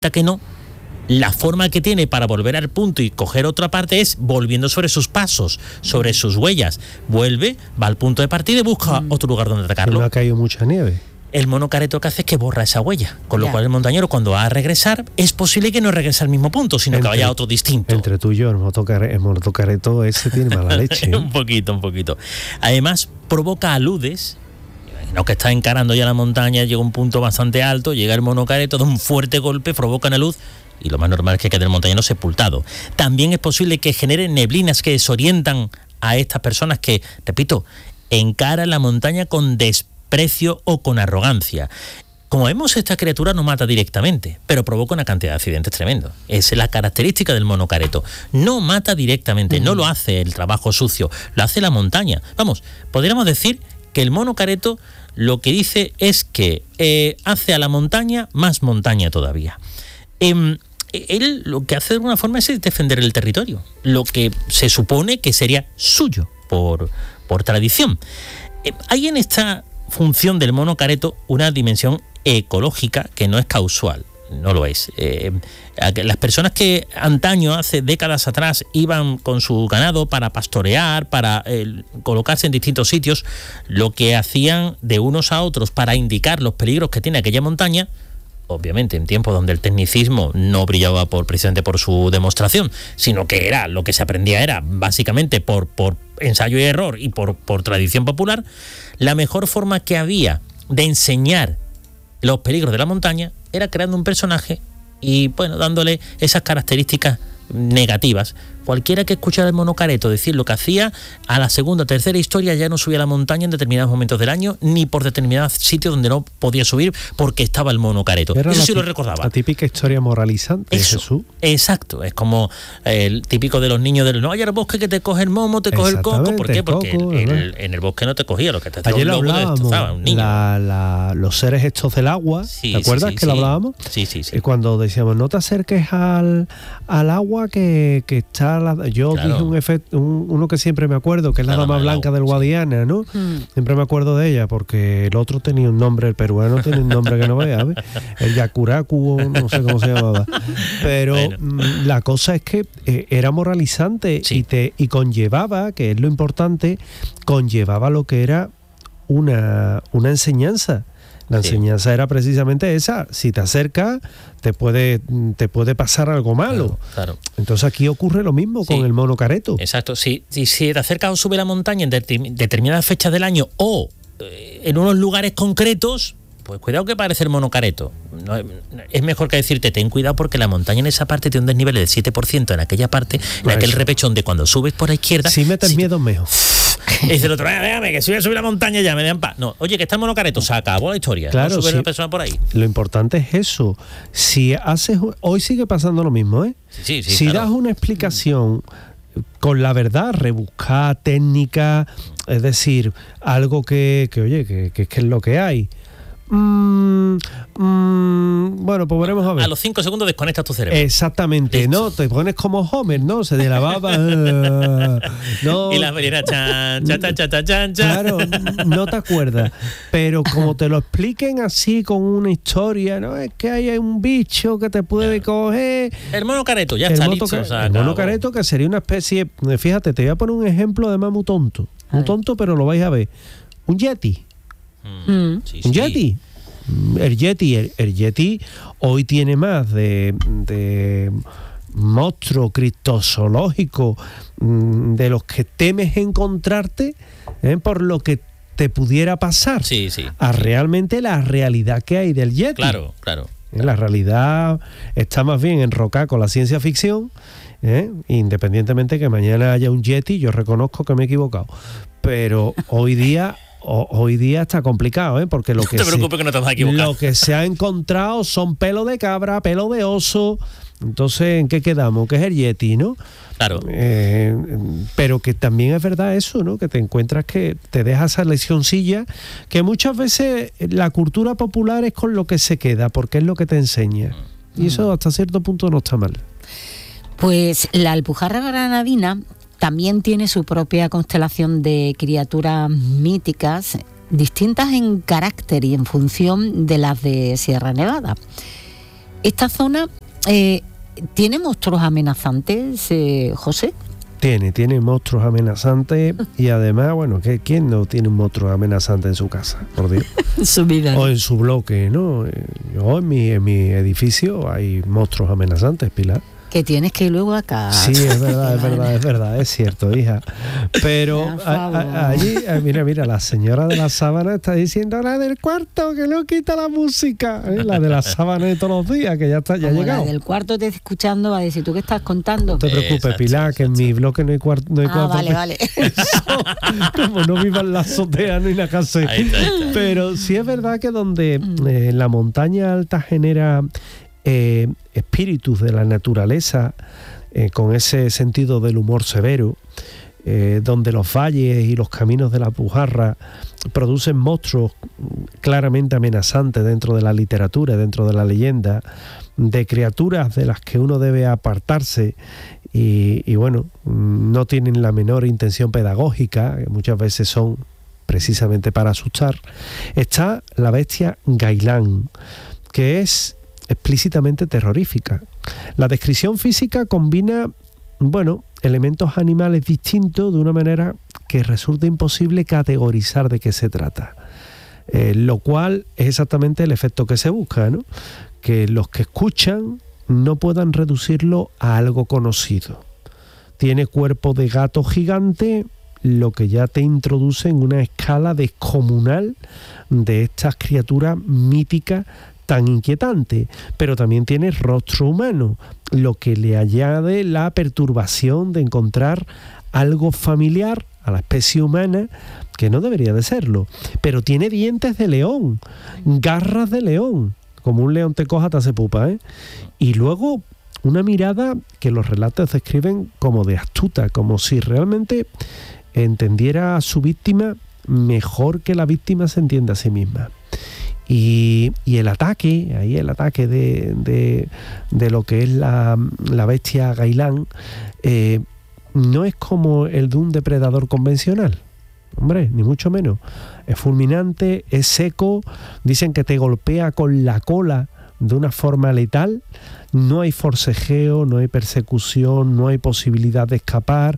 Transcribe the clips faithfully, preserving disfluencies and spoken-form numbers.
que no, la forma que tiene para volver al punto y coger otra parte es volviendo sobre sus pasos, sobre sus huellas. Vuelve, va al punto de partida y busca mm. otro lugar donde atacarlo. No ha caído mucha nieve. El mono careto que hace es que borra esa huella, con lo ya. cual el montañero cuando va a regresar es posible que no regrese al mismo punto, sino entre, que vaya a otro distinto. Entre tú y yo, el motocareto, el motocareto ese tiene mala leche. ¿eh? un poquito, un poquito. Además, provoca aludes. No, que está encarando ya la montaña, llega a un punto bastante alto, llega el monocareto, da un fuerte golpe, provoca una luz y lo más normal es que quede el montañero sepultado. También es posible que genere neblinas que desorientan a estas personas que, repito, encaran la montaña con desprecio o con arrogancia. Como vemos, esta criatura no mata directamente, pero provoca una cantidad de accidentes tremendos. Es la característica del monocareto. No mata directamente, uh-huh. no lo hace el trabajo sucio, lo hace la montaña. Vamos, podríamos decir que el monocareto lo que dice es que eh, hace a la montaña más montaña todavía. Eh, él lo que hace de alguna forma es defender el territorio, lo que se supone que sería suyo por, por tradición. Eh, hay en esta función del monocareto una dimensión ecológica que no es causal. No lo es. Eh, las personas que antaño, hace décadas atrás, iban con su ganado para pastorear, para eh, colocarse en distintos sitios, lo que hacían de unos a otros para indicar los peligros que tiene aquella montaña, obviamente en tiempos donde el tecnicismo no brillaba por, precisamente por su demostración, sino que era lo que se aprendía era básicamente por, por ensayo y error y por, por tradición popular, la mejor forma que había de enseñar los peligros de la montaña era creando un personaje y, bueno, dándole esas características negativas. Cualquiera que escuchara el monocareto decir lo que hacía, a la segunda o tercera historia ya no subía a la montaña en determinados momentos del año, ni por determinados sitios donde no podía subir porque estaba el monocareto. Era Eso sí lo recordaba. La típica historia moralizante de Jesús. Exacto, es como el típico de los niños del no vaya al bosque que te coge el momo, te coge el coco. ¿Por qué? Porque coco, el, el, en el bosque no te cogía, lo que te Ayer hablábamos, un niño. La, la, los seres estos del agua, sí, ¿te acuerdas sí, sí, que sí. lo hablábamos? Sí, sí, sí. Cuando decíamos no te acerques al, al agua que, que está la, yo claro. dije un efecto, un, uno que siempre me acuerdo, que es la, la dama blanca agua, del Guadiana, ¿no? Hmm. Siempre me acuerdo de ella, porque el otro tenía un nombre, el peruano tiene un nombre que no vea, ¿ves? El Yacuracu, no sé cómo se llamaba. Pero bueno. La cosa es que eh, era moralizante sí. y, te, y conllevaba, que es lo importante, conllevaba lo que era una, una enseñanza. La sí. enseñanza era precisamente esa. Si te acercas, te puede, te puede pasar algo malo. Claro, claro. Entonces aquí ocurre lo mismo sí. con el monocareto. Exacto. Si, si, si te acercas o sube la montaña en de, determinadas fechas del año o eh, en unos lugares concretos, pues cuidado que parece el monocareto. No, es mejor que decirte, ten cuidado porque la montaña en esa parte tiene un desnivel del siete por ciento en aquella parte, en pues aquel eso. repechón de cuando subes por la izquierda. Si metes si miedo, mejor. Y dice el otro, déjame, que si voy a subir la montaña ya me dan paz. No, oye, que está el monocareto, se acabó la historia. Claro, no sube sí. una persona por ahí. Lo importante es eso. Si haces, hoy sigue pasando lo mismo, ¿eh? Sí, sí, sí, si claro. das una explicación con la verdad, rebuscada, técnica, es decir, algo que, que oye, que, que, que es lo que hay. Mm, mm, bueno, pues veremos a ver. A los cinco segundos desconectas tu cerebro. Exactamente, Listo. ¿no? Te pones como Homer, ¿no? Se de la baba. no. Y la melena chan, chan, chan, chan, chan, chan. Claro, no te acuerdas. Pero como te lo expliquen así con una historia, ¿no? Es que hay un bicho que te puede claro. coger. El monocareto, ya el está listo. O sea, el monocareto que sería una especie. Fíjate, te voy a poner un ejemplo además muy tonto. Muy tonto, pero lo vais a ver. Un yeti. Mm. Sí, un sí. yeti el yeti el, el yeti hoy tiene más de, de monstruo criptozoológico de los que temes encontrarte ¿eh? por lo que te pudiera pasar sí, sí, a sí. realmente la realidad que hay del yeti. Claro, claro. La realidad está más bien enrocada con la ciencia ficción, ¿eh? Independientemente que mañana haya un yeti, yo reconozco que me he equivocado, pero hoy día O, hoy día está complicado, ¿eh? Porque lo que, no te preocupes se, que no te vas a equivocar. Lo que se ha encontrado son pelo de cabra, pelo de oso. Entonces, ¿en qué quedamos? Que es el yeti, ¿no? Claro. Eh, pero que también es verdad eso, ¿no? Que te encuentras que te deja esa leccioncilla que muchas veces la cultura popular es con lo que se queda, porque es lo que te enseña. Y eso hasta cierto punto no está mal. Pues la alpujarra granadina también tiene su propia constelación de criaturas míticas, distintas en carácter y en función de las de Sierra Nevada. Esta zona eh, ¿tiene monstruos amenazantes, eh, José? Tiene, tiene monstruos amenazantes y además, bueno, ¿quién no tiene un monstruo amenazante en su casa? Por Dios. En su vida. O en su bloque, ¿no? Yo en mi, en mi edificio hay monstruos amenazantes, Pilar. Que tienes que ir luego acá. Sí, es verdad, es verdad, es verdad, es cierto, hija. Pero a, a, allí, mira, mira, la señora de la sábana está diciendo la del cuarto, que no quita la música. ¿eh? La de la sábana de todos los días, que ya está, ya ha llegado. La del cuarto te está escuchando, va a decir, ¿tú qué estás contando? No te preocupes, exacto, Pilar, que exacto. En mi bloque no hay, cuart no hay ah, cuarto. Vale, vale. Eso, como no viva en la azotea ni en la casa. Ahí está, ahí está. Pero sí es verdad que donde eh, la montaña alta genera Eh, espíritus de la naturaleza, eh, con ese sentido del humor severo, eh, donde los valles y los caminos de la Alpujarra producen monstruos claramente amenazantes dentro de la literatura, dentro de la leyenda, de criaturas de las que uno debe apartarse y, y bueno, no tienen la menor intención pedagógica, que muchas veces son precisamente para asustar. Está la bestia gailán, que es explícitamente terrorífica. La descripción física combina, bueno, elementos animales distintos de una manera que resulta imposible categorizar de qué se trata. Eh, lo cual es exactamente el efecto que se busca, ¿no? Que los que escuchan no puedan reducirlo a algo conocido. Tiene cuerpo de gato gigante, lo que ya te introduce en una escala descomunal de estas criaturas míticas tan inquietante, pero también tiene rostro humano, lo que le añade la perturbación de encontrar algo familiar a la especie humana que no debería de serlo, pero tiene dientes de león, garras de león, como un león te coja te hace pupa, ¿eh? Y luego una mirada que los relatos describen como de astuta, como si realmente entendiera a su víctima mejor que la víctima se entienda a sí misma. Y, y el ataque, ahí el ataque de, de, de lo que es la, la bestia gailán, eh, no es como el de un depredador convencional. Hombre, ni mucho menos. Es fulminante, es seco, dicen que te golpea con la cola de una forma letal. No hay forcejeo, no hay persecución, no hay posibilidad de escapar,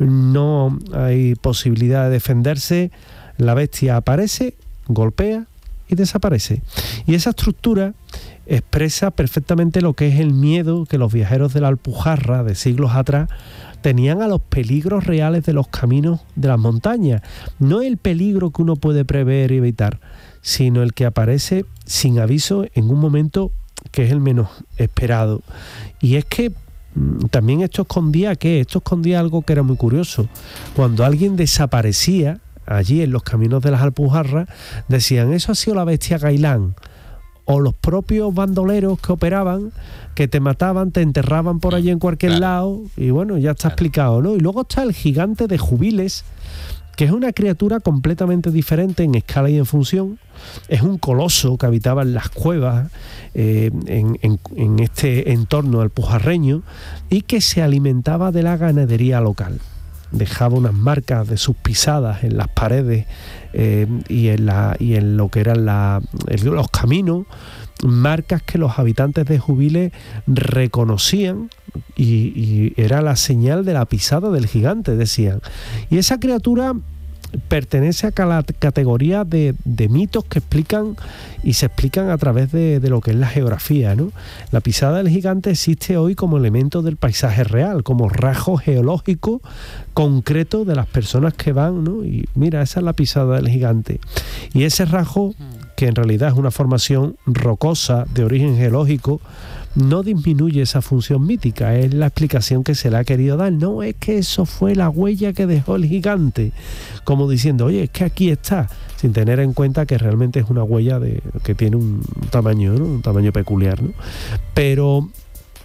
no hay posibilidad de defenderse. La bestia aparece, golpea y desaparece. Y esa estructura expresa perfectamente lo que es el miedo que los viajeros de la Alpujarra de siglos atrás tenían a los peligros reales de los caminos de las montañas. No el peligro que uno puede prever y evitar, sino el que aparece sin aviso en un momento que es el menos esperado. Y es que mmm, también esto escondía ¿qué? Esto escondía algo que era muy curioso. Cuando alguien desaparecía allí en los caminos de las Alpujarras, decían, eso ha sido la bestia gailán, o los propios bandoleros que operaban, que te mataban, te enterraban por allí en cualquier claro. lado, y bueno, ya está claro. explicado, ¿no? Y luego está el gigante de Jubiles, que es una criatura completamente diferente en escala y en función. Es un coloso que habitaba en las cuevas, eh, en, en, en este entorno alpujarreño, y que se alimentaba de la ganadería local. Dejaba unas marcas de sus pisadas en las paredes eh, y, en la, y en lo que eran la, el, los caminos, marcas que los habitantes de Jubiles reconocían y, y era la señal de la pisada del gigante, decían. Y esa criatura pertenece a la categoría de, de mitos que explican y se explican a través de, de lo que es la geografía, ¿no? La pisada del gigante existe hoy como elemento del paisaje real, como rasgo geológico concreto de las personas que van, ¿no? Y mira, esa es la pisada del gigante. Y ese rasgo, que en realidad es una formación rocosa de origen geológico, no disminuye esa función mítica, es la explicación que se le ha querido dar. No, es que eso fue la huella que dejó el gigante, como diciendo, oye, es que aquí está, sin tener en cuenta que realmente es una huella de, que tiene un tamaño, ¿no? Un tamaño peculiar, ¿no? Pero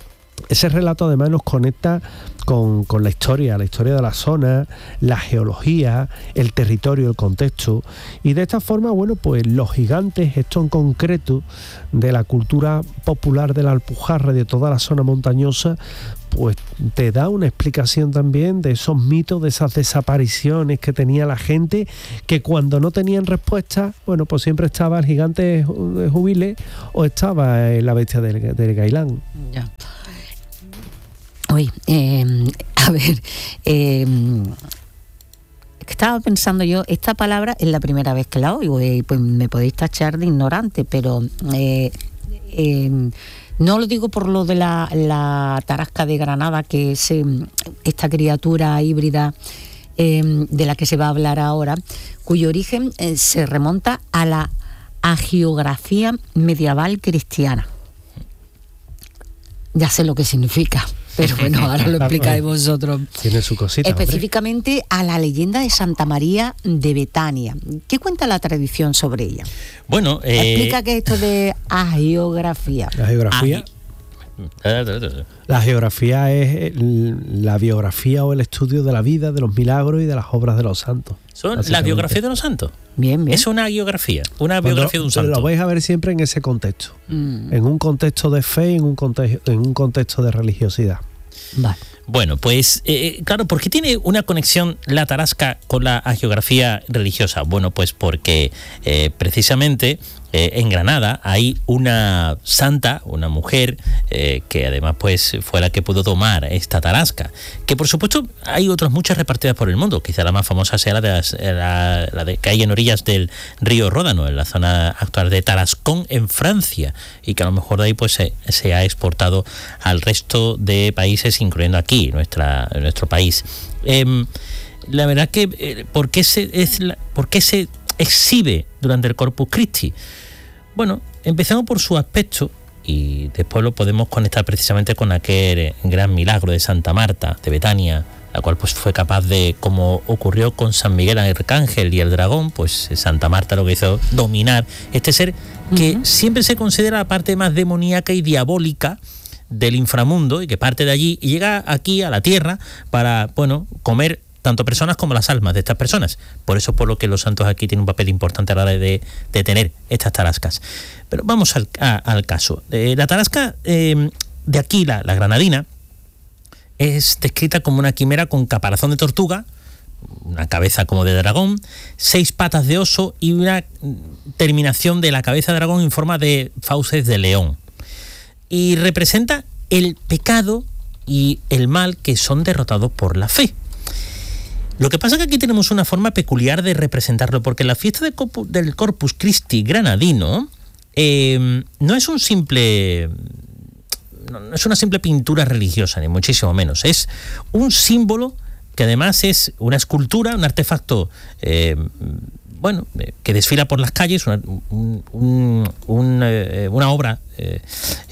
ese relato además nos conecta con, con la historia, la historia de la zona, la geología, el territorio, el contexto, y de esta forma, bueno, pues los gigantes, esto en concreto, de la cultura popular de la Alpujarra y de toda la zona montañosa, pues te da una explicación también de esos mitos, de esas desapariciones que tenía la gente, que cuando no tenían respuesta, bueno, pues siempre estaba el gigante de Jubile o estaba la bestia del, del Gailán. Ya. Oye, eh, a ver, eh, estaba pensando yo, esta palabra es la primera vez que la oigo, y pues me podéis tachar de ignorante, pero eh, eh, no lo digo por lo de la, la tarasca de Granada, que es eh, esta criatura híbrida eh, de la que se va a hablar ahora, cuyo origen eh, se remonta a la hagiografía medieval cristiana. Ya sé lo que significa, pero bueno, ahora lo explicáis vosotros. Tiene su cosita. Específicamente, hombre, a la leyenda de Santa María de Betania. ¿Qué cuenta la tradición sobre ella? Bueno, eh... explica qué es esto de hagiografía. La geografía. Agi... La geografía es la biografía o el estudio de la vida, de los milagros y de las obras de los santos. Son las biografías de los santos. Bien, bien. Es una biografía, una Cuando biografía de un santo. Lo vais a ver siempre en ese contexto, mm. en un contexto de fe, en un contexto, en un contexto de religiosidad. Vale. Bueno, pues eh, claro, ¿por qué tiene una conexión la tarasca con la hagiografía religiosa? Bueno, pues porque eh, precisamente eh, en Granada hay una santa, una mujer, eh, que además pues fue la que pudo tomar esta tarasca, que por supuesto hay otras muchas repartidas por el mundo, quizá la más famosa sea la de, las, la, la de que hay en orillas del río Ródano, en la zona actual de Tarascón, en Francia, y que a lo mejor de ahí pues se, se ha exportado al resto de países, incluyendo aquí nuestra nuestro país. Eh, la verdad que eh, ¿por qué se es la, por qué se exhibe durante el Corpus Christi? Bueno, empezamos por su aspecto y después lo podemos conectar precisamente con aquel gran milagro de Santa Marta de Betania, la cual pues fue capaz de, como ocurrió con San Miguel Arcángel y el dragón, pues Santa Marta lo que hizo dominar este ser que uh-huh. siempre se considera la parte más demoníaca y diabólica del inframundo, y que parte de allí y llega aquí a la tierra para, bueno, comer tanto personas como las almas de estas personas. Por eso es por lo que los santos aquí tienen un papel importante a la hora de, de tener estas tarascas. Pero vamos al, a, al caso. Eh, la tarasca eh, de aquí, la, la granadina, es descrita como una quimera con caparazón de tortuga, una cabeza como de dragón, seis patas de oso y una terminación de la cabeza de dragón en forma de fauces de león. Y representa el pecado y el mal que son derrotados por la fe. Lo que pasa es que aquí tenemos una forma peculiar de representarlo, porque la fiesta de Corpus, del Corpus Christi granadino eh, no es un simple, no es una simple pintura religiosa, ni muchísimo menos. Es un símbolo que además es una escultura, un artefacto eh, bueno, eh, que desfila por las calles, una, un, un, un, eh, una obra eh,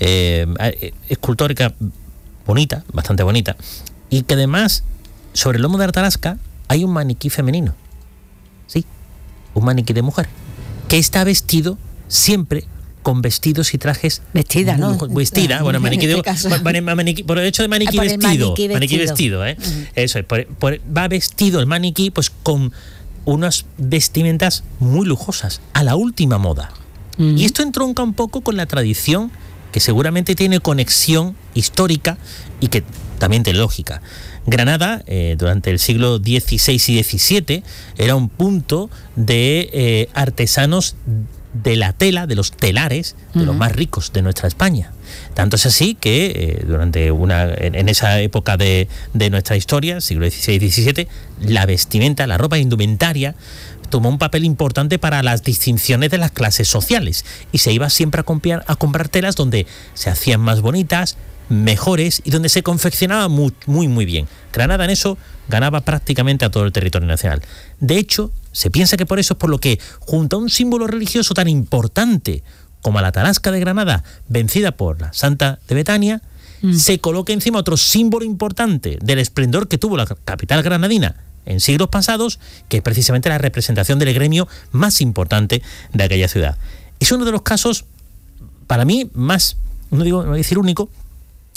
eh, escultórica bonita, bastante bonita, y que además sobre el lomo de la tarasca hay un maniquí femenino, sí, un maniquí de mujer, que está vestido siempre con vestidos y trajes. Vestida, ¿no? Vestida, bueno, maniquí, de, este maniquí por el hecho de maniquí, vestido, maniquí vestido, maniquí vestido, ¿eh? Uh-huh. Eso es, por, por, va vestido el maniquí pues con unas vestimentas muy lujosas, a la última moda. Uh-huh. Y esto entronca un poco con la tradición, que seguramente tiene conexión histórica y que también tiene lógica. Granada, eh, durante el siglo dieciséis y diecisiete, era un punto de eh, artesanos de la tela, de los telares, de uh-huh. los más ricos de nuestra España. Tanto es así que eh, durante una en, en esa época de, de nuestra historia, siglo dieciséis y diecisiete, la vestimenta, la ropa indumentaria tomó un papel importante para las distinciones de las clases sociales, y se iba siempre a comprar, a comprar telas donde se hacían más bonitas, mejores, y donde se confeccionaba muy, muy, muy bien. Granada en eso ganaba prácticamente a todo el territorio nacional. De hecho, se piensa que por eso es por lo que, junto a un símbolo religioso tan importante como a la tarasca de Granada, vencida por la Santa de Betania, mm. se coloca encima otro símbolo importante del esplendor que tuvo la capital granadina en siglos pasados, que es precisamente la representación del gremio más importante de aquella ciudad. Es uno de los casos, para mí, más, no digo, no voy a decir único,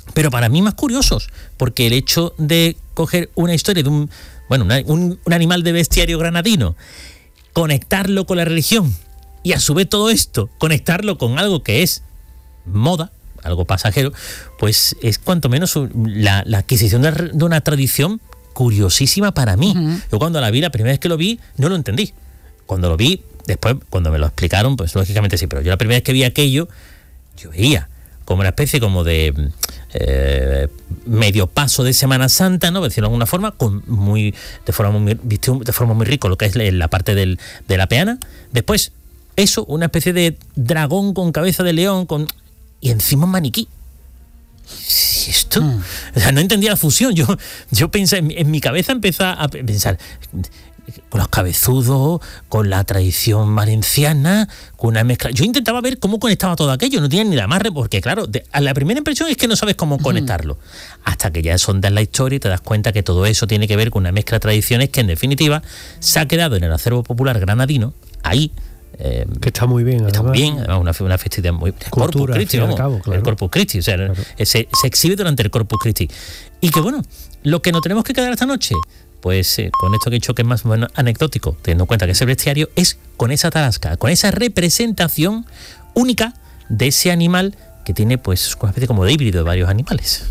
pero para mí más curiosos, porque el hecho de coger una historia de un, bueno, una, un, un animal de bestiario granadino, conectarlo con la religión y a su vez todo esto, conectarlo con algo que es moda, algo pasajero, pues es cuanto menos la, la adquisición de, de una tradición curiosísima para mí. Uh-huh. Yo cuando la vi, la primera vez que lo vi, no lo entendí. Cuando lo vi, después, cuando me lo explicaron, pues lógicamente sí, pero yo la primera vez que vi aquello, yo veía como una especie como de eh, medio paso de Semana Santa, ¿no? Por decirlo de alguna forma, con muy, de forma muy, de forma muy rico lo que es la parte del, de la peana. Después, eso, una especie de dragón con cabeza de león, con y encima un maniquí. ¿Y esto? Mm. O sea, no entendía la fusión. Yo, yo pensé, en, en mi cabeza empezaba a pensar con los cabezudos, con la tradición valenciana, con una mezcla. Yo intentaba ver cómo conectaba todo aquello, no tenía ni la más re, porque claro, de, a la primera impresión es que no sabes cómo conectarlo. Hasta que ya sondas la historia y te das cuenta que todo eso tiene que ver con una mezcla de tradiciones que en definitiva se ha quedado en el acervo popular granadino, ahí. Eh, que está muy bien, está muy bien, además una, una festividad muy Cultura, Corpus Christi, vamos, cabo, claro. El Corpus Christi, o sea, claro. se, se exhibe durante el Corpus Christi. Y que bueno, lo que nos tenemos que quedar esta noche, pues eh, con esto que he dicho que es más o menos anecdótico, teniendo en cuenta que es el bestiario, es con esa tarasca, con esa representación única de ese animal que tiene pues una especie como de híbrido de varios animales.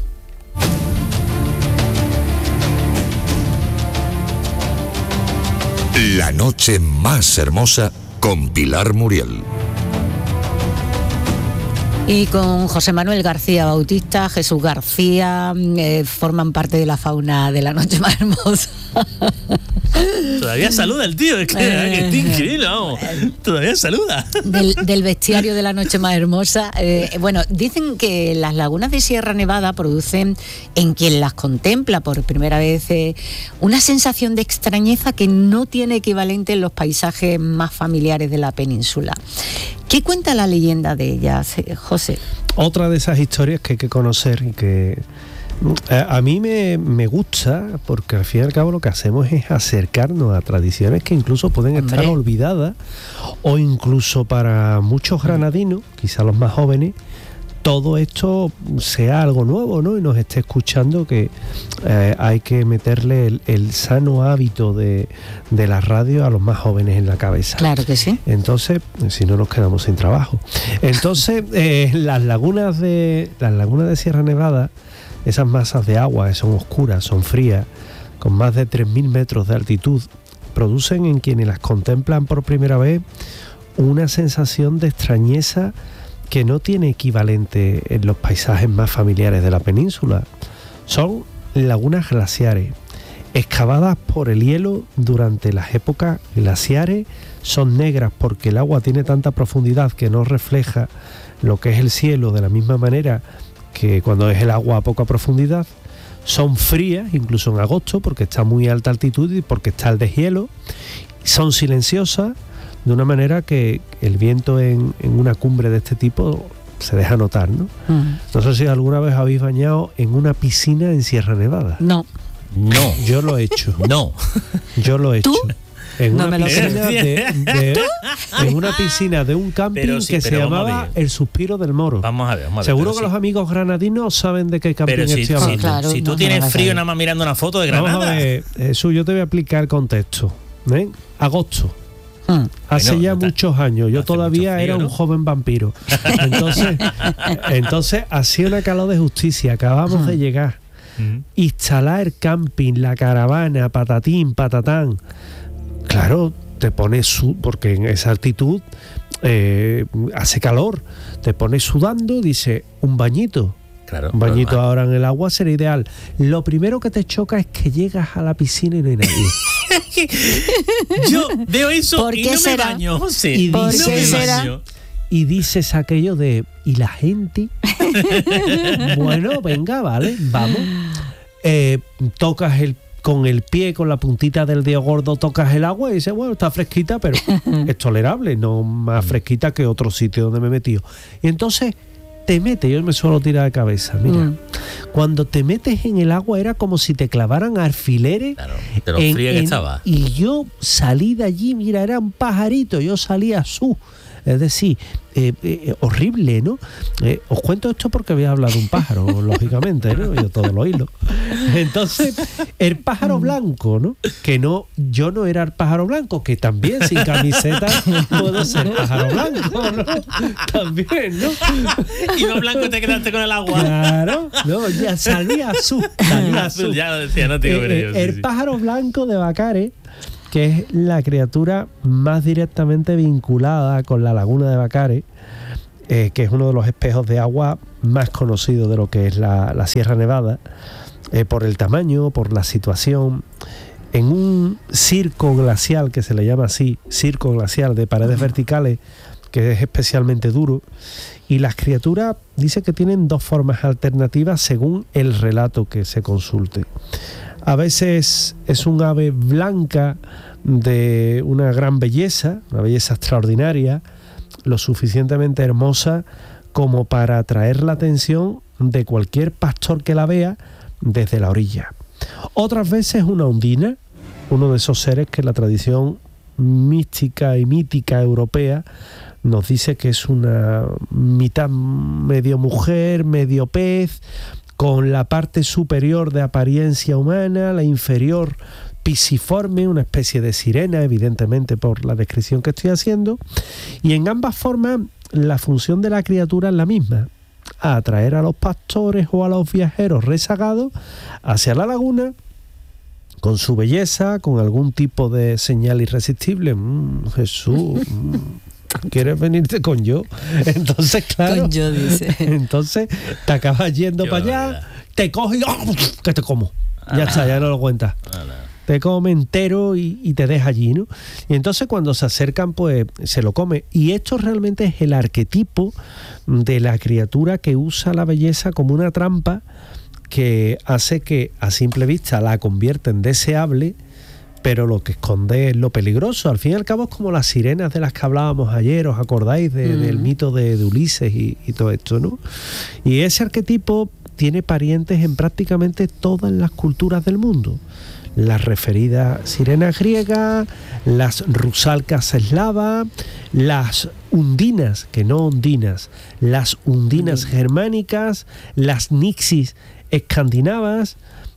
La noche más hermosa con Pilar Muriel. Y con José Manuel García Bautista, Jesús García, eh, forman parte de la fauna de la noche más hermosa. Todavía saluda el tío, es que, eh, que es increíble, vamos. Todavía saluda. Del, del bestiario de la noche más hermosa. Eh, bueno, dicen que las lagunas de Sierra Nevada producen en quien las contempla por primera vez eh, una sensación de extrañeza que no tiene equivalente en los paisajes más familiares de la península. ¿Qué cuenta la leyenda de ellas, José? Otra de esas historias que hay que conocer y que a mí me, me gusta, porque al fin y al cabo lo que hacemos es acercarnos a tradiciones que incluso pueden Hombre. estar olvidadas, o incluso para muchos granadinos, quizá los más jóvenes, todo esto sea algo nuevo, ¿no? Y nos esté escuchando que eh, hay que meterle el, el sano hábito de, de la radio a los más jóvenes en la cabeza. Claro que sí. Entonces, si no nos quedamos sin trabajo. Entonces, eh, las lagunas de las lagunas de Sierra Nevada, esas masas de agua que son oscuras, son frías, con más de tres mil metros de altitud, producen en quienes las contemplan por primera vez una sensación de extrañeza que no tiene equivalente en los paisajes más familiares de la península. Son lagunas glaciares, excavadas por el hielo durante las épocas glaciares, son negras porque el agua tiene tanta profundidad que no refleja lo que es el cielo de la misma manera que cuando es el agua a poca profundidad. Son frías, incluso en agosto, porque está a muy alta altitud y porque está el deshielo. Son silenciosas, de una manera que el viento en, en una cumbre de este tipo se deja notar, ¿no? Uh-huh. No sé si alguna vez habéis bañado en una piscina en Sierra Nevada. No. No. Yo lo he hecho. No. Yo lo he ¿Tú? hecho. En, no una me piscina de, de, en una piscina de un camping sí, que se llamaba El Suspiro del Moro. Vamos a ver, vamos a ver. Seguro que sí. Los amigos granadinos saben de qué camping pero si, estoy hablando. Si, claro, si tú no, tienes no frío nada más mirando una foto de Granada. Vamos a ver, Jesús, yo te voy a explicar el contexto. ¿Ven? Agosto. Hmm. Hace bueno, ya está, muchos años, yo todavía frío, era un ¿no? joven vampiro. Entonces, entonces hacía una calor de justicia, acabamos hmm. de llegar. Hmm. Instalar el camping, la caravana, patatín, patatán. Claro, te pones, su, porque en esa altitud eh, hace calor, te pones sudando, dice, un bañito. Claro, un bañito normal. Ahora en el agua sería ideal. Lo primero que te choca es que llegas a la piscina y no hay nadie. Yo veo eso y no será? me baño, José. Y ¿Por dices, qué será? Y dices aquello de, ¿y la gente? Bueno, venga, vale, vamos. Eh, tocas el con el pie, con la puntita del dedo gordo, tocas el agua y dices, bueno, está fresquita, pero es tolerable, no más fresquita que otro sitio donde me he metido. Y entonces te metes, yo me suelo tirar de cabeza, mira, mm. cuando te metes en el agua era como si te clavaran alfileres. Claro, de lo fría que estaba. Y yo salí de allí, mira, era un pajarito, yo salí azul. Es decir, eh, eh, horrible, ¿no? Eh, os cuento esto porque había hablado de un pájaro, lógicamente, ¿no? Yo todo lo hilo. Entonces, el pájaro blanco, ¿no? Que no, yo no era el pájaro blanco, que también sin camiseta puedo ser pájaro blanco, ¿no? También, ¿no? Y no blanco te quedaste con el agua. Claro, no, ya salía azul. Salía azul. Ya lo decía, no te digo eh, yo, eh, sí, El sí. pájaro blanco de Bacare, que es la criatura más directamente vinculada con la laguna de Bacare, eh, que es uno de los espejos de agua más conocidos de lo que es la, la Sierra Nevada, eh, por el tamaño, por la situación. En un circo glacial, que se le llama así, circo glacial de paredes verticales, que es especialmente duro, y las criaturas dice que tienen dos formas alternativas según el relato que se consulte. A veces es un ave blanca de una gran belleza, una belleza extraordinaria, lo suficientemente hermosa como para atraer la atención de cualquier pastor que la vea desde la orilla. Otras veces una ondina, uno de esos seres que la tradición mística y mítica europea nos dice que es una mitad medio mujer, medio pez, con la parte superior de apariencia humana, la inferior pisiforme, una especie de sirena, evidentemente por la descripción que estoy haciendo, y en ambas formas la función de la criatura es la misma: atraer a los pastores o a los viajeros rezagados hacia la laguna con su belleza, con algún tipo de señal irresistible. Mm, Jesús, mm, ¿quieres venirte con yo? Entonces, claro, Con yo, dice. Entonces te acabas yendo Yo, para allá, verdad. te coges y ¡oh! Que te como. Ya está, ya no lo cuentas. Ala. Te come entero y, y te deja allí, ¿no? Y entonces cuando se acercan, pues se lo come. Y esto realmente es el arquetipo de la criatura que usa la belleza como una trampa que hace que a simple vista la convierta en deseable, pero lo que esconde es lo peligroso. Al fin y al cabo es como las sirenas de las que hablábamos ayer, ¿os acordáis de, mm. del mito de, de Ulises y, y todo esto, ¿no? Y ese arquetipo tiene parientes en prácticamente todas las culturas del mundo. Las referidas sirenas griegas, las rusalcas eslavas, las undinas, que no ondinas, las undinas mm. germánicas, las nixis escandinavas,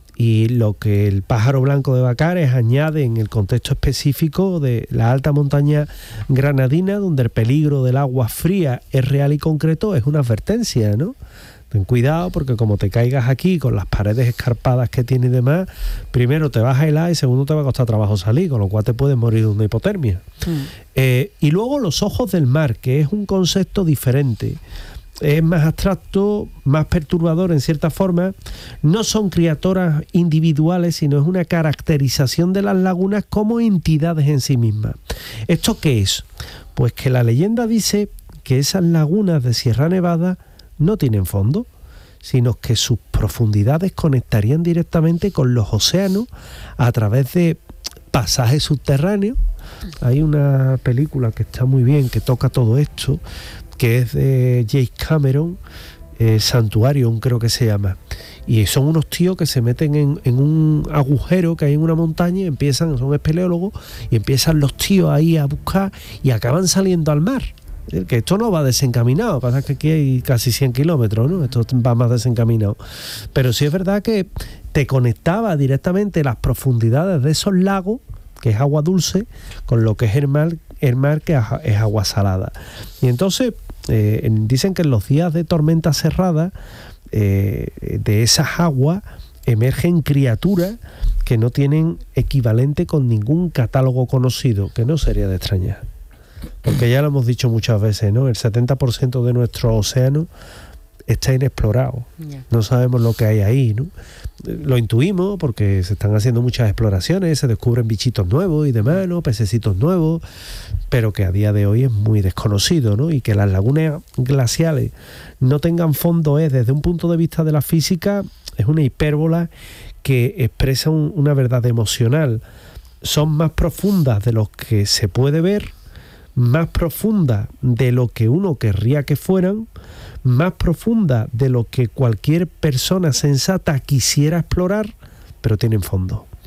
y lo que el pájaro blanco de Bacares añade en el contexto específico de la alta montaña granadina, donde el peligro del agua fría es real y concreto, es una advertencia, ¿no? Ten cuidado porque como te caigas aquí con las paredes escarpadas que tiene y demás, primero te vas a helar y segundo te va a costar trabajo salir, con lo cual te puedes morir de una hipotermia. Mm. Eh, y luego los ojos del mar, que es un concepto diferente. Es más abstracto, más perturbador en cierta forma. No son criaturas individuales, sino es una caracterización de las lagunas como entidades en sí mismas. ¿Esto qué es? Pues que la leyenda dice que esas lagunas de Sierra Nevada no tienen fondo, sino que sus profundidades conectarían directamente con los océanos a través de pasajes subterráneos. Hay una película que está muy bien, que toca todo esto, que es de James Cameron, eh, Santuarium creo que se llama, y son unos tíos que se meten en, en un agujero que hay en una montaña y empiezan, son espeleólogos, y empiezan los tíos ahí a buscar y acaban saliendo al mar. Que esto no va desencaminado, pasa que aquí hay casi cien kilómetros, ¿no? Esto va más desencaminado, pero sí es verdad que te conectaba directamente las profundidades de esos lagos, que es agua dulce, con lo que es el mar, el mar que es agua salada. Y entonces eh, dicen que en los días de tormenta cerrada, eh, de esas aguas emergen criaturas que no tienen equivalente con ningún catálogo conocido, que no sería de extrañar. Porque ya lo hemos dicho muchas veces, ¿no? El setenta por ciento de nuestro océano está inexplorado. Yeah. No sabemos lo que hay ahí, ¿no? Lo intuimos porque se están haciendo muchas exploraciones, se descubren bichitos nuevos y demás, ¿no? Pececitos nuevos, pero que a día de hoy es muy desconocido, ¿no? Y que las lagunas glaciales no tengan fondo es, desde un punto de vista de la física, es una hipérbola que expresa un, una verdad emocional. Son más profundas de lo que se puede ver, más profunda de lo que uno querría que fueran, más profunda de lo que cualquier persona sensata quisiera explorar, pero tienen fondo.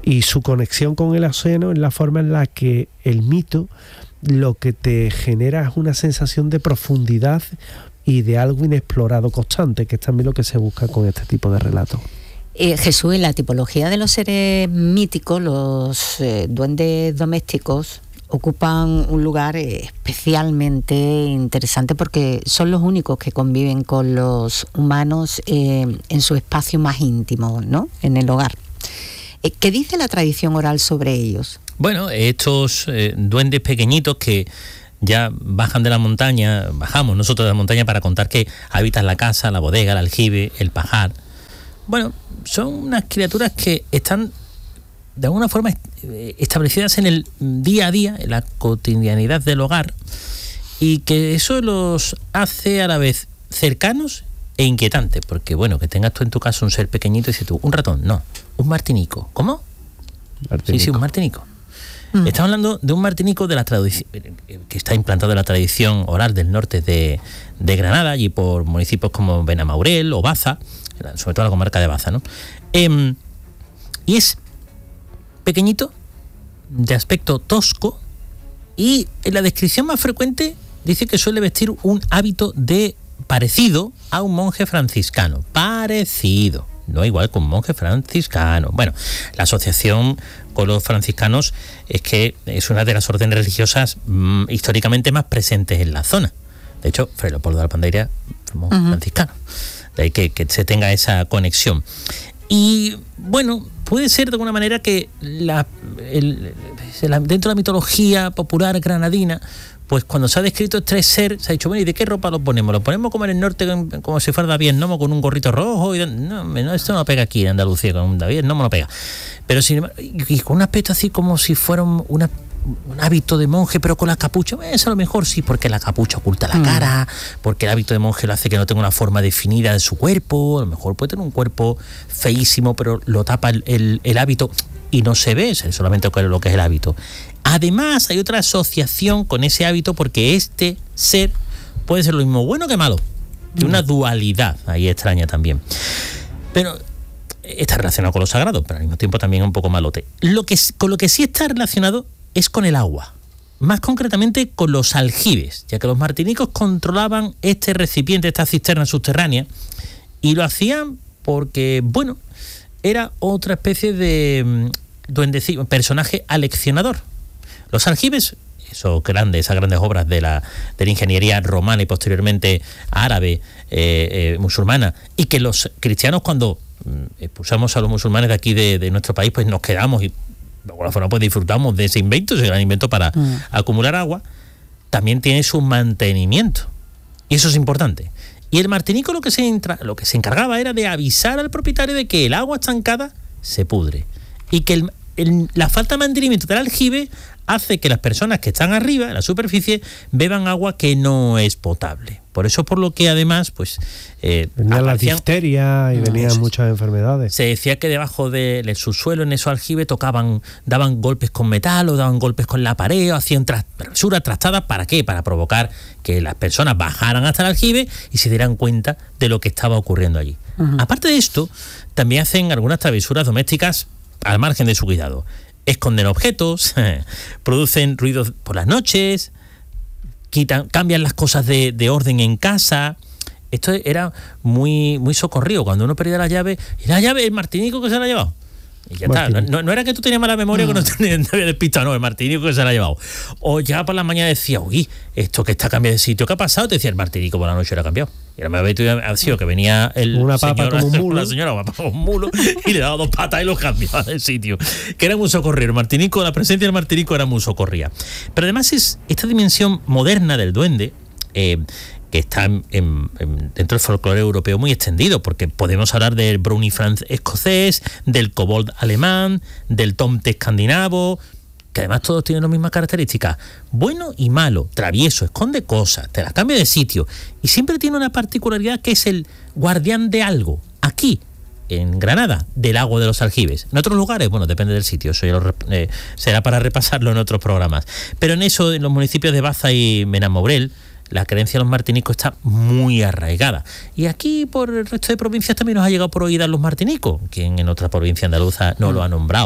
y su conexión con el océano es la forma en la que el mito lo que te genera es una sensación de profundidad y de algo inexplorado constante, que es también lo que se busca con este tipo de relatos. Eh, Jesús, en la tipología de los seres míticos, los eh, duendes domésticos ocupan un lugar especialmente interesante porque son los únicos que conviven con los humanos eh, en su espacio más íntimo, ¿no? En el hogar. Eh, ¿Qué dice la tradición oral sobre ellos? Bueno, estos eh, duendes pequeñitos que ya bajan de la montaña, bajamos nosotros de la montaña para contar que habitan la casa, la bodega, el aljibe, el pajar. Bueno, son unas criaturas que están de alguna forma establecidas en el día a día, en la cotidianidad del hogar, y que eso los hace a la vez cercanos e inquietantes, porque bueno, que tengas tú en tu casa un ser pequeñito y dices tú, un ratón, no, un martinico. ¿Cómo? Martinico. Sí, sí, un martinico. Mm. Estamos hablando de un martinico de la tradición que está implantado en la tradición oral del norte de, de Granada, allí por municipios como Benamaurel o Baza, sobre todo la comarca de Baza, ¿no? Eh, y es pequeñito, de aspecto tosco, y en la descripción más frecuente dice que suele vestir un hábito de parecido a un monje franciscano. Parecido, no igual que un monje franciscano. Bueno, la asociación con los franciscanos es que es una de las órdenes religiosas mmm, históricamente más presentes en la zona. De hecho, Fray Leopoldo de Alpandería fue monje uh-huh. franciscano. De ahí que, que se tenga esa conexión. Y bueno, puede ser de alguna manera que la, el, el, dentro de la mitología popular granadina, pues cuando se ha descrito este ser, se ha dicho, bueno, ¿y de qué ropa lo ponemos? ¿Lo ponemos como en el norte, como si fuera David Nomo, con un gorrito rojo? Y no, no, esto no pega aquí en Andalucía, con un David Nomo no pega. Pero sin, y, y con un aspecto así como si fuera una... un hábito de monje, pero con la capucha, eso a lo mejor sí, porque la capucha oculta la cara, porque el hábito de monje lo hace que no tenga una forma definida de su cuerpo, a lo mejor puede tener un cuerpo feísimo, pero lo tapa el, el, el hábito y no se ve solamente lo que es el hábito. Además, hay otra asociación con ese hábito, porque este ser puede ser lo mismo bueno que malo, de una dualidad ahí extraña también. Pero está relacionado con lo sagrado, pero al mismo tiempo también un poco malote. Lo que, con lo que sí está relacionado es con el agua, más concretamente con los aljibes, ya que los martinicos controlaban este recipiente, esta cisterna subterránea, y lo hacían porque, bueno, era otra especie de duendecillo, personaje aleccionador. Los aljibes, esos grandes, esas grandes obras de la, de la ingeniería romana y posteriormente árabe, eh, eh, musulmana, y que los cristianos, cuando expulsamos a los musulmanes de aquí de, de nuestro país, pues nos quedamos y de alguna forma pues disfrutamos de ese invento, ese gran invento para mm. acumular agua, también tiene su mantenimiento. Y eso es importante. Y el martinico lo que, se entra, lo que se encargaba era de avisar al propietario de que el agua estancada se pudre. Y que el, el, la falta de mantenimiento del aljibe hace que las personas que están arriba, en la superficie, beban agua que no es potable. Por eso, por lo que además, pues... Eh, venía la difteria y venían no, muchas enfermedades. Se decía que debajo del subsuelo, en esos aljibes, tocaban, daban golpes con metal o daban golpes con la pared o hacían travesuras, trastadas. ¿Para qué? Para provocar que las personas bajaran hasta el aljibe y se dieran cuenta de lo que estaba ocurriendo allí. Uh-huh. Aparte de esto, también hacen algunas travesuras domésticas al margen de su cuidado. Esconden objetos, producen ruidos por las noches, quitan, cambian las cosas de, de orden en casa. Esto era muy, muy socorrido. Cuando uno perdía la llave, y la llave, el martinico que se la ha llevado. Y ya está. No, no era que tú tenías mala memoria, no. que no, tenía, no había despistado, no, el martinico que se la ha llevado. O ya por la mañana decía, uy, esto que está cambiando de sitio, ¿qué ha pasado? Te decía, el martinico por la noche era cambiado. Y ahora me había sido que venía el una papa señor, como un mulo. una señora una papa como un mulo y le daba dos patas y lo cambiaba del sitio. Que era muy socorrido. El martinico, la presencia del martinico era muy socorrida. Pero además es esta dimensión moderna del duende, eh, que está en, en, dentro del folclore europeo muy extendido, porque podemos hablar del brownie francés escocés, del kobold alemán, del tomte escandinavo, que además todos tienen las mismas características. Bueno y malo, travieso, esconde cosas, te las cambia de sitio, y siempre tiene una particularidad que es el guardián de algo. Aquí, en Granada, del lago de los aljibes. En otros lugares, bueno, depende del sitio, eso ya lo, eh, será para repasarlo en otros programas. Pero en eso, en los municipios de Baza y Benamaurel, la creencia de los martinicos está muy arraigada. Y aquí, por el resto de provincias, también nos ha llegado por oídas los martinicos, quien en otra provincia andaluza no lo ha nombrado.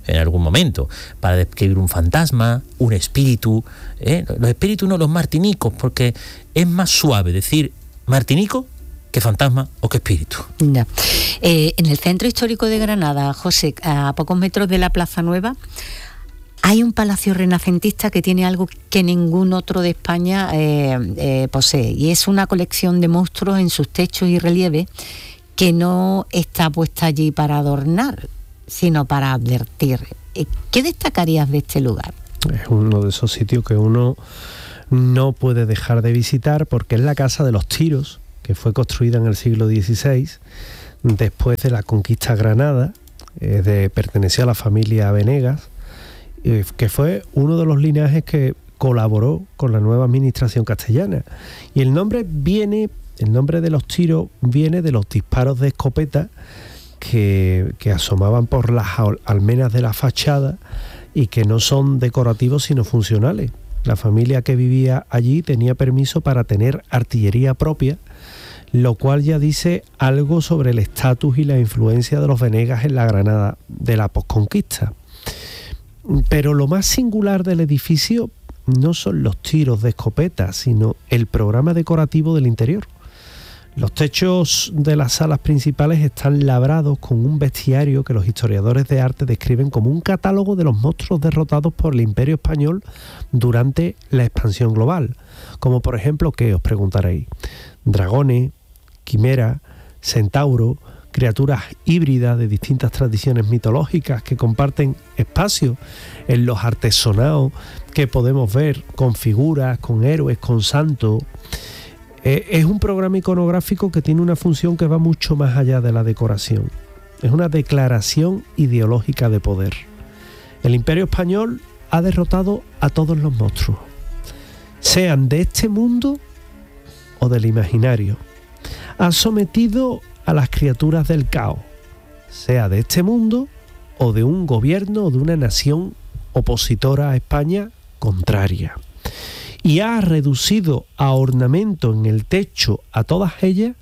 en algún momento, para describir un fantasma, un espíritu. ¿eh? Los espíritus no los martinicos, porque es más suave decir martinico que fantasma o que espíritu. Ya. Eh, en el centro histórico de Granada, José, a pocos metros de la Plaza Nueva, hay un palacio renacentista que tiene algo que ningún otro de España eh, eh, posee, y es una colección de monstruos en sus techos y relieves que no está puesta allí para adornar, sino para advertir. ¿Qué destacarías de este lugar? Es uno de esos sitios que uno no puede dejar de visitar, porque es la Casa de los Tiros, que fue construida en el siglo dieciséis, después de la conquista de Granada, eh, de, perteneció a la familia Venegas, eh, que fue uno de los linajes que colaboró con la nueva administración castellana. Y el nombre viene, el nombre de los Tiros viene de los disparos de escopeta que, que asomaban por las almenas de la fachada y que no son decorativos sino funcionales. La familia que vivía allí tenía permiso para tener artillería propia, lo cual ya dice algo sobre el estatus y la influencia de los Venegas en la Granada de la posconquista. Pero lo más singular del edificio no son los tiros de escopeta, sino el programa decorativo del interior. Los techos de las salas principales están labrados con un bestiario que los historiadores de arte describen como un catálogo de los monstruos derrotados por el Imperio Español durante la expansión global. Como por ejemplo, ¿qué os preguntaréis? Dragones, quimera, centauro, criaturas híbridas de distintas tradiciones mitológicas que comparten espacio en los artesonados que podemos ver con figuras, con héroes, con santos. Eh, es un programa iconográfico que tiene una función que va mucho más allá de la decoración. Es una declaración ideológica de poder. El Imperio Español ha derrotado a todos los monstruos, sean de este mundo o del imaginario. Ha sometido a las criaturas del caos, sea de este mundo o de un gobierno o de una nación opositora a España contraria. Y ha reducido a ornamento en el techo a todas ellas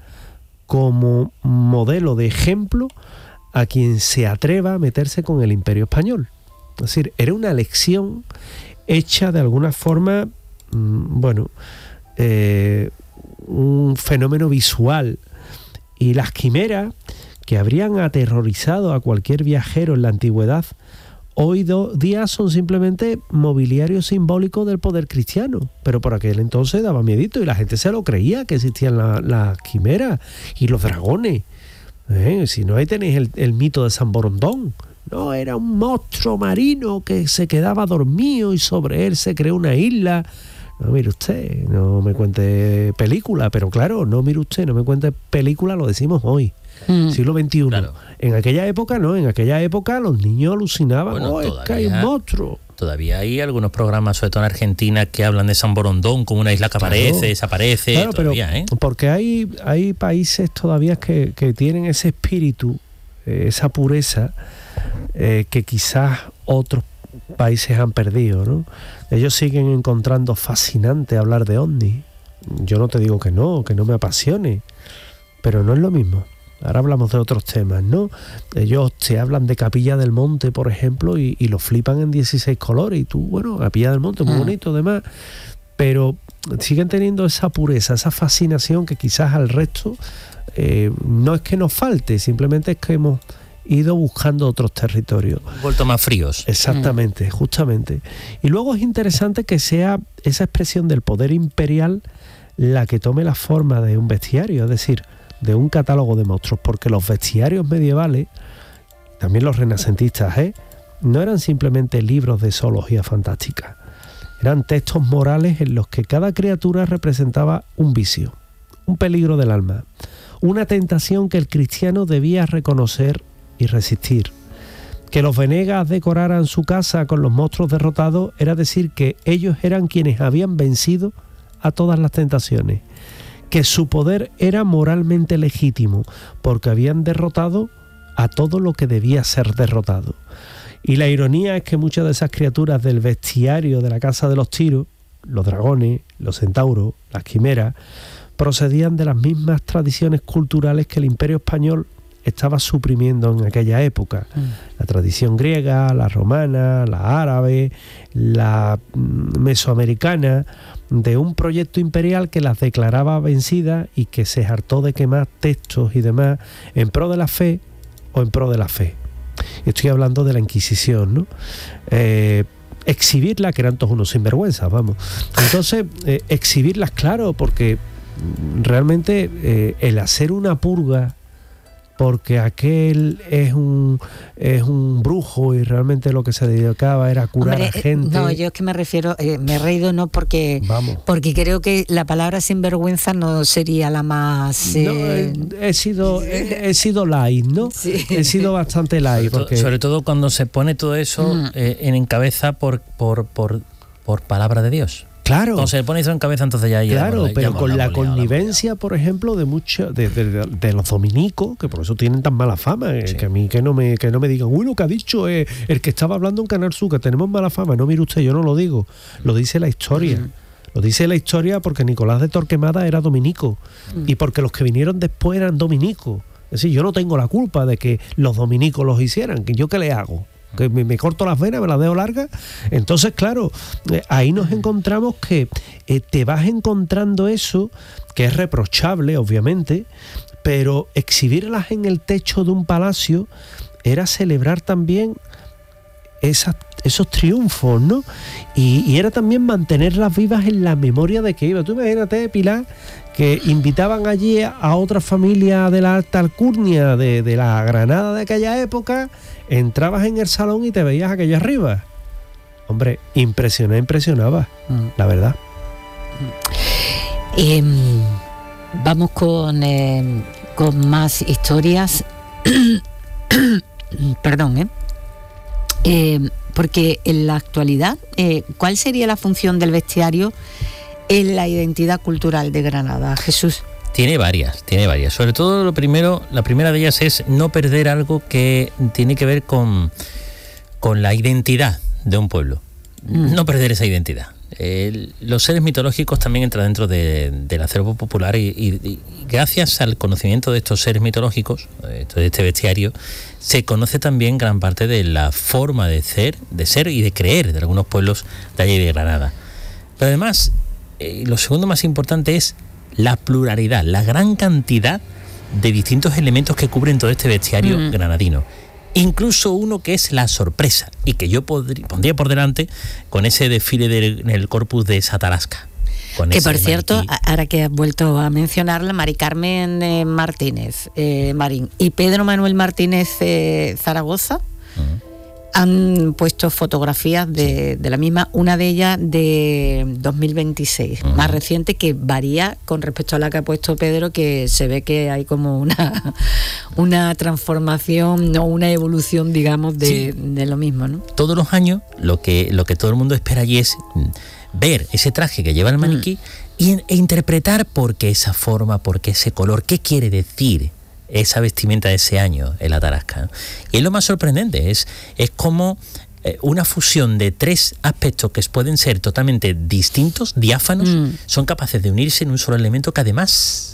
como modelo de ejemplo a quien se atreva a meterse con el Imperio Español. Es decir, era una lección hecha de alguna forma, bueno, eh, un fenómeno visual. Y las quimeras, que habrían aterrorizado a cualquier viajero en la antigüedad, hoy día son simplemente mobiliario simbólico del poder cristiano. Pero por aquel entonces daba miedito y la gente se lo creía que existían las la quimeras y los dragones. ¿Eh? Si no, ahí tenéis el, el mito de San Borondón. No, era un monstruo marino que se quedaba dormido y sobre él se creó una isla. No, mire usted, no me cuente película, pero claro, no mire usted, no me cuente película, lo decimos hoy, mm. siglo veintiuno. Claro. En aquella época no, en aquella época los niños alucinaban, bueno, oh, es que hay un monstruo. Todavía hay algunos programas, sobre todo en Argentina, que hablan de San Borondón como una isla que aparece, claro. desaparece, claro, todavía, pero, ¿eh? Porque hay, hay países todavía que, que tienen ese espíritu, eh, esa pureza, eh, que quizás otros países han perdido, ¿no? Ellos siguen encontrando fascinante hablar de ovnis. Yo no te digo que no, que no me apasione, pero no es lo mismo. Ahora hablamos de otros temas, ¿no? Ellos te hablan de Capilla del Monte, por ejemplo, y, y lo flipan en dieciséis colores, y tú, bueno, Capilla del Monte, muy bonito, además, pero siguen teniendo esa pureza, esa fascinación que quizás al resto eh, no es que nos falte, simplemente es que hemos ido buscando otros territorios. Vuelto más fríos. Exactamente, mm. justamente. Y luego es interesante que sea esa expresión del poder imperial la que tome la forma de un bestiario, es decir, de un catálogo de monstruos, porque los bestiarios medievales, también los renacentistas, ¿eh? no eran simplemente libros de zoología fantástica, eran textos morales en los que cada criatura representaba un vicio, un peligro del alma, una tentación que el cristiano debía reconocer y resistir. Que los Venegas decoraran su casa con los monstruos derrotados era decir que ellos eran quienes habían vencido a todas las tentaciones, que su poder era moralmente legítimo porque habían derrotado a todo lo que debía ser derrotado. Y la ironía es que muchas de esas criaturas del bestiario de la Casa de los Tiros, los dragones, los centauros, las quimeras, procedían de las mismas tradiciones culturales que el Imperio Español estaba suprimiendo en aquella época. Mm. La tradición griega, la romana, la árabe, la mesoamericana, de un proyecto imperial que las declaraba vencidas y que se hartó de quemar textos y demás en pro de la fe o en pro de la fe. Estoy hablando de la Inquisición, ¿no? Eh, exhibirla, que eran todos unos sinvergüenzas, vamos. Entonces, eh, exhibirlas, claro, porque realmente eh, el hacer una purga porque aquel es un es un brujo y realmente lo que se dedicaba era curar Hombre, a gente. No, yo es que me refiero, eh, me he reído no porque Vamos. porque creo que la palabra sinvergüenza no sería la más... Eh... No, he, he sido he, he sido light, ¿no? Sí. He sido bastante light. Sobre, porque... todo, sobre todo cuando se pone todo eso mm. eh, en encabeza por, por, por, por palabra de Dios. Claro. Cuando se pone eso en cabeza, entonces ya... Claro, ya, pero ya con la, la connivencia, por ejemplo, de muchos de, de, de, de los dominicos, que por eso tienen tan mala fama, eh, sí. que a mí que no me que no me digan, uy, lo que ha dicho eh, el que estaba hablando en Canal Sur, que tenemos mala fama. No, mire usted, yo no lo digo, lo dice la historia. Mm. Lo dice la historia porque Nicolás de Torquemada era dominico mm. y porque los que vinieron después eran dominicos. Es decir, yo no tengo la culpa de que los dominicos los hicieran, que yo qué le hago. Que me, me corto las venas, me las dejo largas. Entonces, claro, eh, ahí nos encontramos que eh, te vas encontrando eso, que es reprochable, obviamente, pero exhibirlas en el techo de un palacio era celebrar también esas, esos triunfos, ¿no? Y, y era también mantenerlas vivas en la memoria de que iba. Tú imagínate, Pilar, que invitaban allí a otra familia de la alta alcurnia de, de la Granada de aquella época, entrabas en el salón y te veías aquello arriba. Hombre, impresionaba, impresionaba, mm. la verdad. Eh, vamos con, eh, con más historias. Perdón, ¿eh? Eh, porque en la actualidad, eh, ¿cuál sería la función del bestiario en la identidad cultural de Granada, Jesús? Tiene varias, tiene varias. Sobre todo lo primero, la primera de ellas es no perder algo que tiene que ver con, con la identidad de un pueblo. Mm. No perder esa identidad. Eh, los seres mitológicos también entran dentro de, del acervo popular y, y, y gracias al conocimiento de estos seres mitológicos, de este bestiario, se conoce también gran parte de la forma de ser, de ser y de creer de algunos pueblos de allí de Granada. Pero además, eh, lo segundo más importante es la pluralidad, la gran cantidad de distintos elementos que cubren todo este bestiario mm. granadino. Incluso uno que es la sorpresa y que yo podría, pondría por delante con ese desfile del, del Corpus de esa tarasca. Que por cierto, maniquí. Ahora que has vuelto a mencionarla, Mari Carmen eh, Martínez eh, Marín y Pedro Manuel Martínez eh, Zaragoza uh-huh. han puesto fotografías de, sí. de la misma, una de ellas de dos mil veintiséis, uh-huh. más reciente, que varía con respecto a la que ha puesto Pedro, que se ve que hay como una, una transformación o una evolución, digamos, de, sí. de lo mismo, ¿no? Todos los años lo que, lo que todo el mundo espera allí es ver ese traje que lleva el maniquí mm. y, e interpretar por qué esa forma, por qué ese color, qué quiere decir esa vestimenta de ese año en la tarasca. Y es lo más sorprendente, es, es como eh, una fusión de tres aspectos que pueden ser totalmente distintos, diáfanos, mm. son capaces de unirse en un solo elemento que además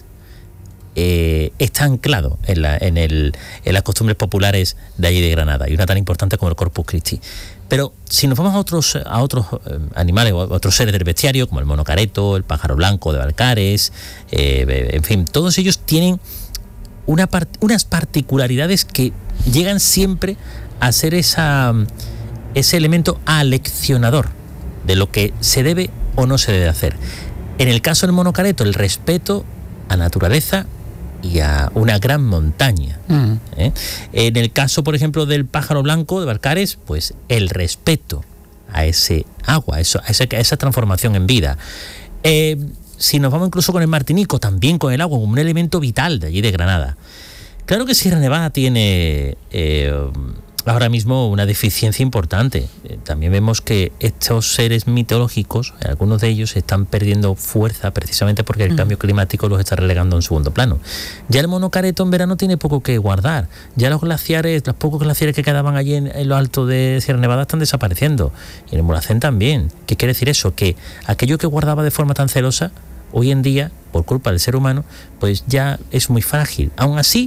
eh, está anclado en, la, en, el, en las costumbres populares de allí de Granada, y una tan importante como el Corpus Christi. Pero si nos vamos a otros, a otros eh, animales o a otros seres del bestiario, como el mono careto, el pájaro blanco de Balcares, eh, en fin, todos ellos tienen Una part- unas particularidades que llegan siempre a ser esa, ese elemento aleccionador de lo que se debe o no se debe hacer. En el caso del monocareto, el respeto a la naturaleza y a una gran montaña. Mm. ¿eh? En el caso, por ejemplo, del pájaro blanco de Balcares, pues el respeto a ese agua, a, eso, a, esa, a esa transformación en vida. Eh, Si nos vamos incluso con el martinico, también con el agua, como un elemento vital de allí de Granada. Claro que Sierra Nevada tiene eh, ahora mismo una deficiencia importante. Eh, también vemos que estos seres mitológicos, algunos de ellos, están perdiendo fuerza precisamente porque el mm. cambio climático los está relegando a un segundo plano. Ya el monocareto en verano tiene poco que guardar. Ya los glaciares, los pocos glaciares que quedaban allí en, en lo alto de Sierra Nevada están desapareciendo. Y en el Mulhacén también. ¿Qué quiere decir eso? Que aquello que guardaba de forma tan celosa, hoy en día, por culpa del ser humano, pues ya es muy frágil. Aún así,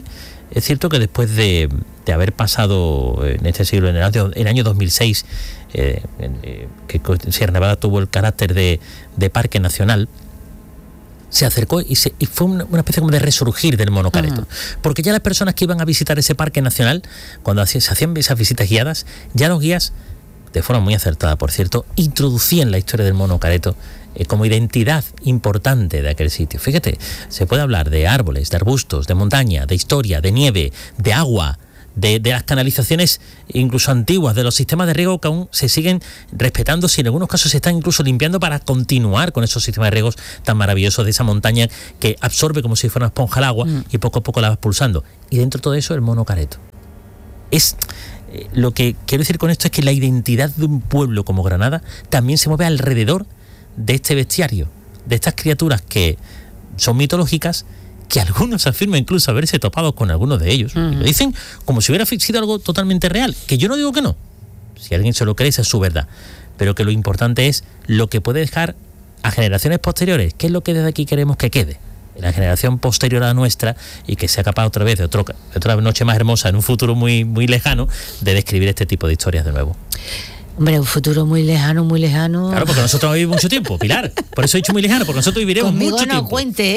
Es cierto que después de, de haber pasado en este siglo, en el año, el año dos mil seis, eh, eh, que Sierra Nevada tuvo el carácter de, de parque nacional, se acercó y, se, y fue una, una especie como de resurgir del monocareto. Uh-huh. Porque ya las personas que iban a visitar ese parque nacional, cuando se hacían esas visitas guiadas, ya los guías, de forma muy acertada por cierto, introducían la historia del monocareto eh, como identidad importante de aquel sitio. Fíjate, se puede hablar de árboles, de arbustos, de montaña, de historia, de nieve, de agua, de, de las canalizaciones incluso antiguas, de los sistemas de riego que aún se siguen respetando, si en algunos casos se están incluso limpiando para continuar con esos sistemas de riegos tan maravillosos de esa montaña que absorbe como si fuera una esponja el agua mm. y poco a poco la va expulsando. Y dentro de todo eso el monocareto. Es... Lo que quiero decir con esto es que la identidad de un pueblo como Granada también se mueve alrededor de este bestiario, de estas criaturas que son mitológicas, que algunos afirman incluso haberse topado con algunos de ellos. Uh-huh. Y lo dicen como si hubiera sido algo totalmente real, que yo no digo que no. Si alguien se lo cree, esa es su verdad. Pero que lo importante es lo que puede dejar a generaciones posteriores, que es lo que desde aquí queremos que quede. La generación posterior a nuestra, y que sea capaz otra vez de, otro, de otra noche más hermosa en un futuro muy, muy lejano de describir este tipo de historias de nuevo. Hombre, un futuro muy lejano, muy lejano. Claro, porque nosotros vivimos mucho tiempo, Pilar. Por eso he dicho muy lejano, porque nosotros viviremos Conmigo mucho no tiempo. Cuente.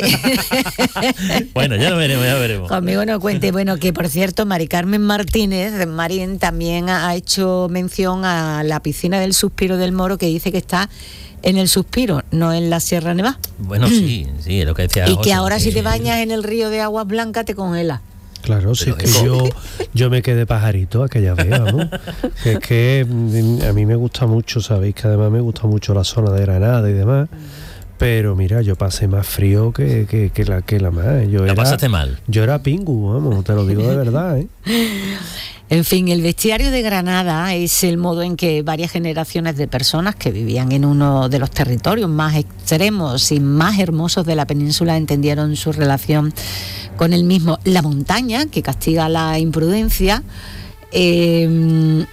Bueno, ya lo veremos, ya lo veremos. Conmigo no cuente. Bueno, que por cierto, Mari Carmen Martínez, Marín, también ha hecho mención a la piscina del Suspiro del Moro, que dice que está en el Suspiro, no en la Sierra Nevada. Bueno, sí, sí, es lo que decía. Y José, que ahora que... si te bañas en el río de Aguas Blancas te congela. Claro, sí, que yo, yo me quedé pajarito aquella vez, ¿no? Que es que a mí me gusta mucho, sabéis que además me gusta mucho la zona de Granada y demás, pero mira, yo pasé más frío que, que, que la que la más. Yo ¿La era, pasaste mal? Yo era pingu, vamos, te lo digo de verdad, ¿eh? En fin, el bestiario de Granada es el modo en que varias generaciones de personas que vivían en uno de los territorios más extremos y más hermosos de la península entendieron su relación con el mismo. La montaña, que castiga la imprudencia. Eh,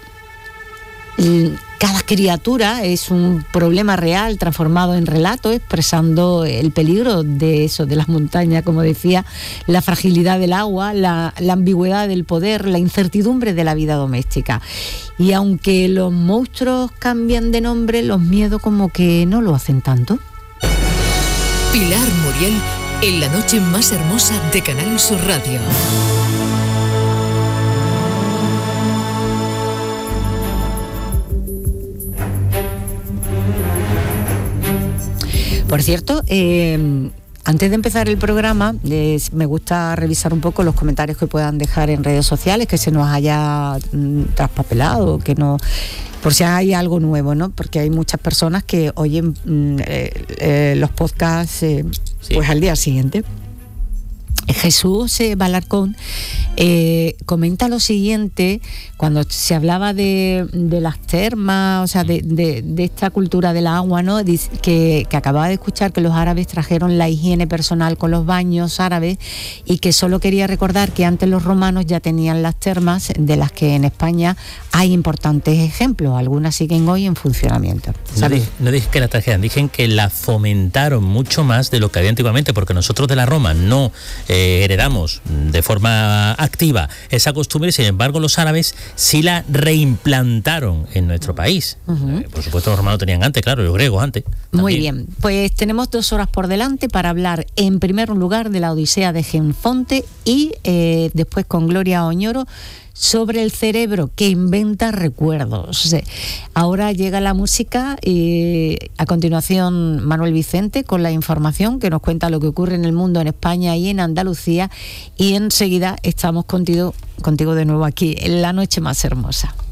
cada criatura es un problema real transformado en relato, expresando el peligro de eso, de las montañas, como decía, la fragilidad del agua, la, la ambigüedad del poder, la incertidumbre de la vida doméstica. Y aunque los monstruos cambian de nombre, los miedos como que no lo hacen tanto. Pilar Muriel en la noche más hermosa de Canal Sur Radio. Por cierto, eh, antes de empezar el programa, eh, me gusta revisar un poco los comentarios que puedan dejar en redes sociales, que se nos haya mm, traspapelado, que no, por si hay algo nuevo, ¿no? Porque hay muchas personas que oyen mm, eh, eh, los podcasts eh, sí. pues al día siguiente. Jesús eh, Balarcón eh, comenta lo siguiente, cuando se hablaba de, de las termas, o sea, de, de, de esta cultura del agua, ¿no? Dice que, que acababa de escuchar que los árabes trajeron la higiene personal con los baños árabes y que solo quería recordar que antes los romanos ya tenían las termas, de las que en España hay importantes ejemplos, algunas siguen hoy en funcionamiento. ¿Sabes? No, no dije que la trajeran, dije que la fomentaron mucho más de lo que había antiguamente, porque nosotros de la Roma no eh, heredamos de forma activa esa costumbre, sin embargo los árabes sí la reimplantaron en nuestro país. Uh-huh. Eh, por supuesto los romanos tenían antes, claro, los griegos antes. También. Muy bien, pues tenemos dos horas por delante para hablar en primer lugar de la Odisea de Genfonte y eh, después con Gloria Oñoro sobre el cerebro que inventa recuerdos. Ahora llega la música y a continuación Manuel Vicente con la información que nos cuenta lo que ocurre en el mundo, en España y en Andalucía, y enseguida estamos contigo, contigo de nuevo aquí en La Noche Más Hermosa.